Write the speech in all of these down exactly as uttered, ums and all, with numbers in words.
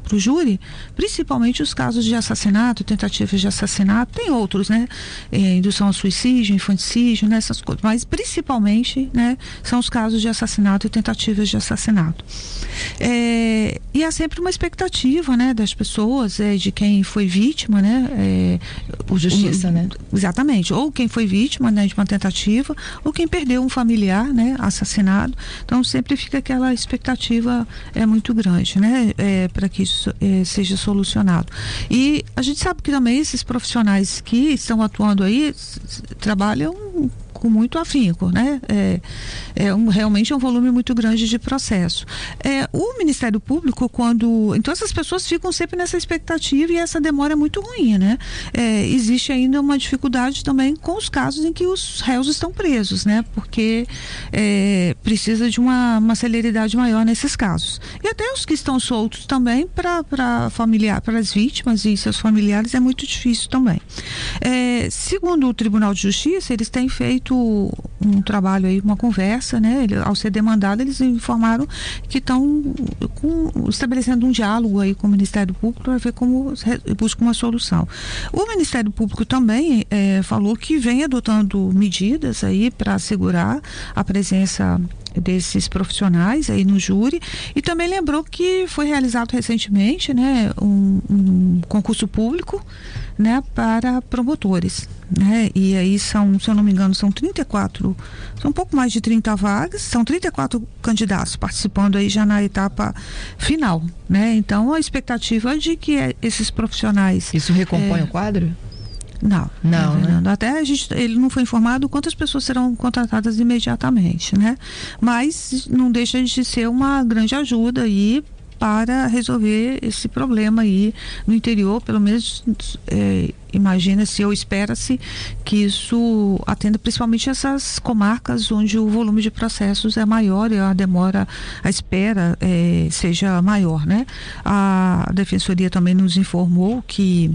para o júri, principalmente os casos de assassinato, tentativas de assassinato, tem outros, né? É, indução ao suicídio, infanticídio, né? Essas coisas, mas principalmente, né, são os casos de assassinato e tentativas de assassinato. É, e há sempre uma expectativa, né, das pessoas, é, de quem foi vítima, né? É, Por justiça, o, né? Exatamente, ou quem foi vítima, né, de uma tentativa, ou quem perdeu um familiar, né, assassinado. Então sempre fica aquela expectativa é muito grande, né, é, para que isso é, seja solucionado. E a gente sabe que também esses profissionais que estão atuando aí trabalham com muito afinco, né? É, é um, realmente é um volume muito grande de processo. É, o Ministério Público, quando... Então essas pessoas ficam sempre nessa expectativa e essa demora é muito ruim, né? É, existe ainda uma dificuldade também com os casos em que os réus estão presos, né? Porque é, precisa de uma, uma celeridade maior nesses casos. E até os que estão soltos também para familiar, para as vítimas e seus familiares é muito difícil também. É, segundo o Tribunal de Justiça, eles têm feito um trabalho aí, uma conversa, né? Ele, ao ser demandado, eles informaram que estão estabelecendo um diálogo aí com o Ministério Público para ver como busca uma solução. O Ministério Público também é, falou que vem adotando medidas aí para assegurar a presença desses profissionais aí no júri, e também lembrou que foi realizado recentemente, né, um, um concurso público, né, para promotores, né, e aí são, se eu não me engano, são trinta e quatro, são um pouco mais de trinta vagas, são trinta e quatro candidatos participando aí já na etapa final, né, então a expectativa é de que esses profissionais... Isso recompõe é, o quadro? Não, não, né? né? Até a gente, ele não foi informado quantas pessoas serão contratadas imediatamente, né? Mas não deixa de ser uma grande ajuda aí para resolver esse problema aí no interior, pelo menos é, imagina-se ou espera-se que isso atenda principalmente essas comarcas onde o volume de processos é maior e a demora, a espera é, seja maior, né? A Defensoria também nos informou que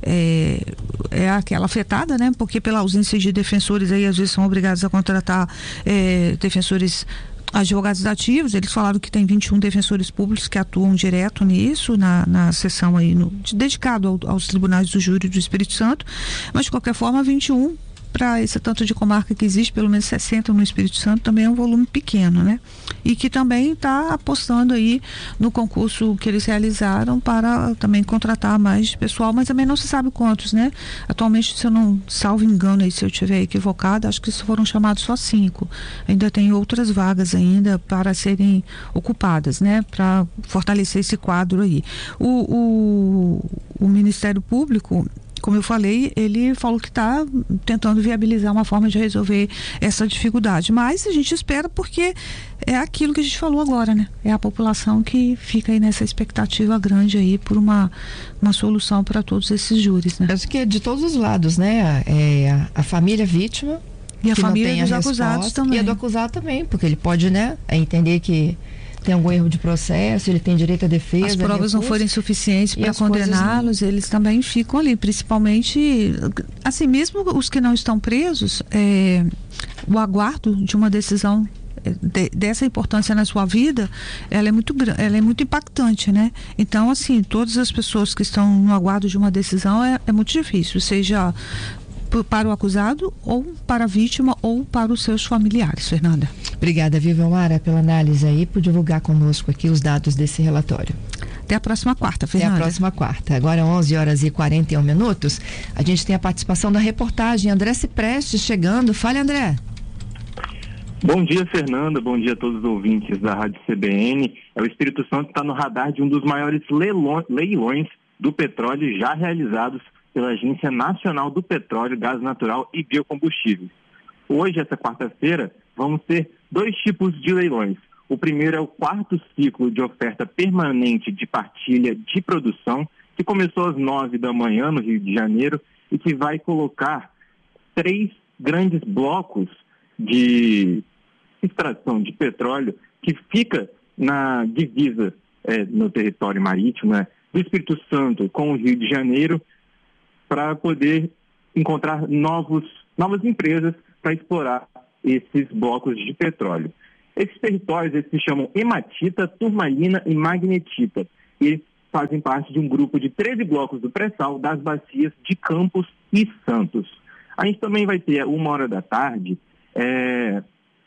é, é aquela afetada, né? Porque pela ausência de defensores aí às vezes são obrigados a contratar é, defensores advogados ativos. Eles falaram que tem vinte e um defensores públicos que atuam direto nisso, na, na sessão aí, no, dedicado ao, aos tribunais do júri do Espírito Santo, mas de qualquer forma vinte e um para esse tanto de comarca que existe, pelo menos sessenta no Espírito Santo, também é um volume pequeno, né? E que também está apostando aí no concurso que eles realizaram para também contratar mais pessoal, mas também não se sabe quantos, né? Atualmente, se eu não salvo engano aí, se eu estiver equivocada, acho que foram chamados só cinco. Ainda tem outras vagas ainda para serem ocupadas, né? Para fortalecer esse quadro aí. O, o, o Ministério Público, como eu falei, ele falou que está tentando viabilizar uma forma de resolver essa dificuldade, mas a gente espera, porque é aquilo que a gente falou agora, né? É a população que fica aí nessa expectativa grande aí por uma, uma solução para todos esses júris, né? Acho que é de todos os lados, né? É a, a família vítima e a que família não tem dos a acusados resposta, também. E a do acusado também, porque ele pode, né, entender que tem algum erro de processo, ele tem direito à defesa. As provas recurso, não forem suficientes para condená-los, não... eles também ficam ali, principalmente, assim, mesmo os que não estão presos, é, o aguardo de uma decisão de, dessa importância na sua vida, ela é muito ela é muito impactante, né? Então, assim, todas as pessoas que estão no aguardo de uma decisão é, é muito difícil, seja para o acusado, ou para a vítima, ou para os seus familiares. Fernanda. Obrigada, Vilmara, pela análise aí, por divulgar conosco aqui os dados desse relatório. Até a próxima quarta, Fernanda. Até a próxima quarta. Agora, onze horas e quarenta e um minutos, a gente tem a participação da reportagem André Cipreste chegando. Fale, André. Bom dia, Fernanda. Bom dia a todos os ouvintes da Rádio C B N. O Espírito Santo está no radar de um dos maiores leilões do petróleo já realizados pela Agência Nacional do Petróleo, Gás Natural e Biocombustíveis. Hoje, essa quarta-feira, vamos ter dois tipos de leilões. O primeiro é o quarto ciclo de oferta permanente de partilha de produção, que começou às nove da manhã no Rio de Janeiro e que vai colocar três grandes blocos de extração de petróleo que fica na divisa é, no território marítimo, né, do Espírito Santo com o Rio de Janeiro, para poder encontrar novos, novas empresas para explorar esses blocos de petróleo. Esses territórios eles se chamam hematita, turmalina e magnetita. E fazem parte de um grupo de treze blocos do pré-sal das bacias de Campos e Santos. A gente também vai ter, uma hora da tarde, é,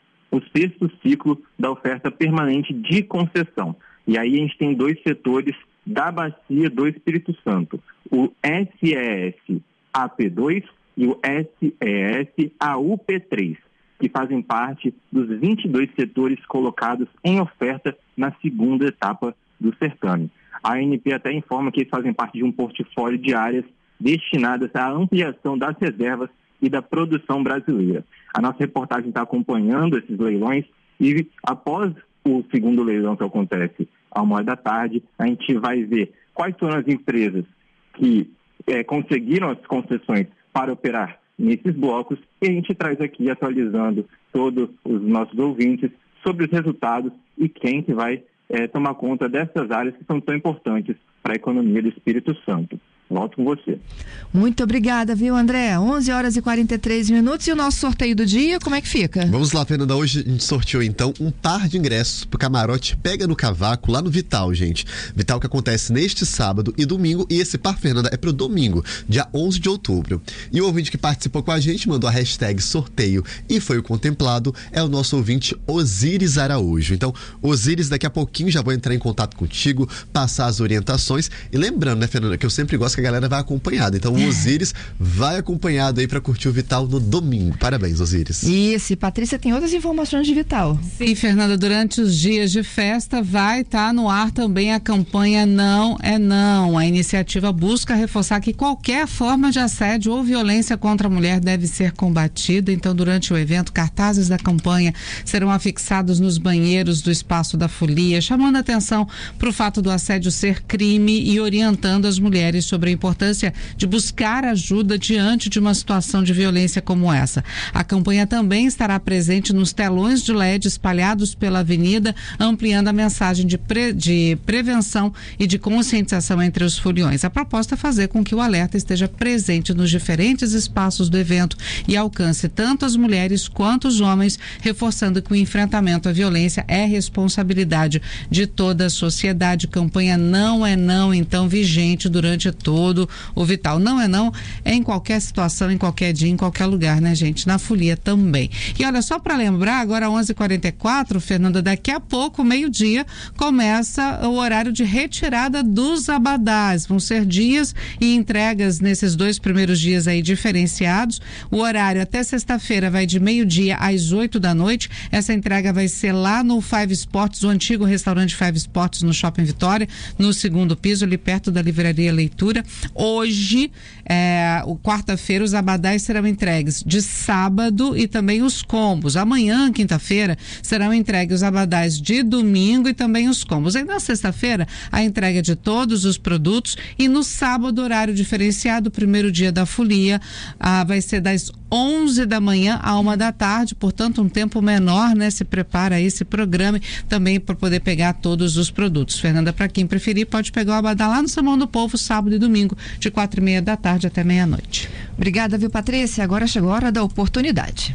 o sexto ciclo da oferta permanente de concessão. E aí a gente tem dois setores da bacia do Espírito Santo, o S E S A P dois e o S E S A U P três, que fazem parte dos vinte e dois setores colocados em oferta na segunda etapa do certame. A A N P até informa que eles fazem parte de um portfólio de áreas destinadas à ampliação das reservas e da produção brasileira. A nossa reportagem está acompanhando esses leilões e, após o segundo leilão que acontece à uma hora da tarde, a gente vai ver quais foram as empresas que é, conseguiram as concessões para operar nesses blocos, e a gente traz aqui, atualizando todos os nossos ouvintes sobre os resultados e quem que vai é, tomar conta dessas áreas que são tão importantes para a economia do Espírito Santo. Volto com você. Muito obrigada, viu, André? onze horas e quarenta e três minutos. E o nosso sorteio do dia, como é que fica? Vamos lá, Fernanda. Hoje a gente sorteou, então, um par de ingressos pro camarote Pega no Cavaco, lá no Vital, gente. Vital que acontece neste sábado e domingo. E esse par, Fernanda, é pro domingo, dia onze de outubro. E o ouvinte que participou com a gente, mandou a hashtag sorteio e foi o contemplado, é o nosso ouvinte Osíris Araújo. Então, Osíris, daqui a pouquinho já vou entrar em contato contigo, passar as orientações. E lembrando, né, Fernanda, que eu sempre gosto que a galera vai acompanhada. Então o Osíris vai acompanhado aí para curtir o Vital no domingo. Parabéns, Osíris. Isso, e Patrícia tem outras informações de Vital. Sim, Fernanda, durante os dias de festa vai estar tá no ar também a campanha Não é Não. A iniciativa busca reforçar que qualquer forma de assédio ou violência contra a mulher deve ser combatida. Então, durante o evento, cartazes da campanha serão afixados nos banheiros do Espaço da Folia, chamando a atenção para o fato do assédio ser crime e orientando as mulheres sobre a importância de buscar ajuda diante de uma situação de violência como essa. A campanha também estará presente nos telões de L E D espalhados pela avenida, ampliando a mensagem de, pre, de prevenção e de conscientização entre os foliões. A proposta é fazer com que o alerta esteja presente nos diferentes espaços do evento e alcance tanto as mulheres quanto os homens, reforçando que o enfrentamento à violência é responsabilidade de toda a sociedade. Campanha Não é Não, então, vigente durante todo o Vital. Não é não, é em qualquer situação, em qualquer dia, em qualquer lugar, né, gente? Na Folia também. E olha, só para lembrar, agora onze e quarenta e quatro, Fernanda, daqui a pouco, meio-dia, começa o horário de retirada dos abadás. Vão ser dias e entregas nesses dois primeiros dias aí diferenciados. O horário até sexta-feira vai de meio-dia às oito da noite. Essa entrega vai ser lá no Five Sports, o antigo restaurante Five Sports no Shopping Vitória, no segundo piso, ali perto da Livraria Leitura. Hoje, é, o quarta-feira, os abadás serão entregues de sábado e também os combos. Amanhã, quinta-feira, serão entregues os abadás de domingo e também os combos. Aí na sexta-feira, a entrega de todos os produtos, e no sábado, horário diferenciado, primeiro dia da folia, ah, vai ser das onze da manhã a uma da tarde, portanto um tempo menor, né? Se prepara aí, se programe também para poder pegar todos os produtos. Fernanda, para quem preferir, pode pegar o abadá lá no Sermão do Povo, sábado e domingo, de quatro e meia da tarde até meia-noite. Obrigada, viu, Patrícia? Agora chegou a hora da oportunidade.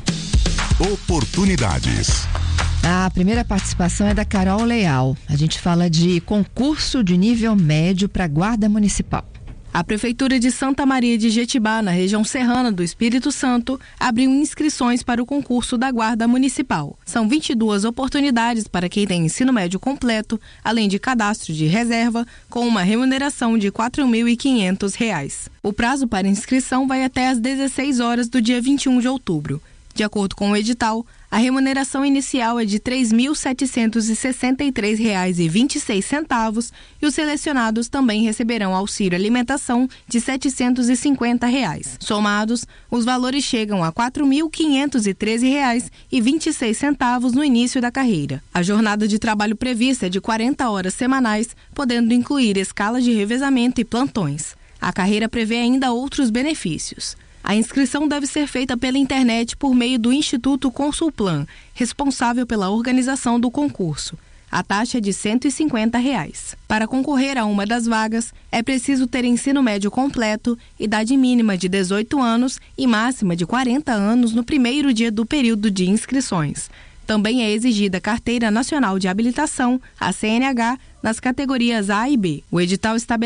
Oportunidades. A primeira participação é da Carol Leal. A gente fala de concurso de nível médio para Guarda Municipal. A Prefeitura de Santa Maria de Jetibá, na região serrana do Espírito Santo, abriu inscrições para o concurso da Guarda Municipal. São vinte e duas oportunidades para quem tem ensino médio completo, além de cadastro de reserva, com uma remuneração de quatro mil e quinhentos reais. O prazo para inscrição vai até às dezesseis horas do dia vinte e um de outubro. De acordo com o edital, a remuneração inicial é de três mil setecentos e sessenta e três reais e vinte e seis centavos e os selecionados também receberão auxílio alimentação de setecentos e cinquenta reais. Somados, os valores chegam a quatro mil quinhentos e treze reais e vinte e seis centavos no início da carreira. A jornada de trabalho prevista é de quarenta horas semanais, podendo incluir escalas de revezamento e plantões. A carreira prevê ainda outros benefícios. A inscrição deve ser feita pela internet por meio do Instituto Consulplan, responsável pela organização do concurso. A taxa é de cento e cinquenta reais. Para concorrer a uma das vagas, é preciso ter ensino médio completo, idade mínima de dezoito anos e máxima de quarenta anos no primeiro dia do período de inscrições. Também é exigida a Carteira Nacional de Habilitação, a C N H, nas categorias A e B. O edital estabelece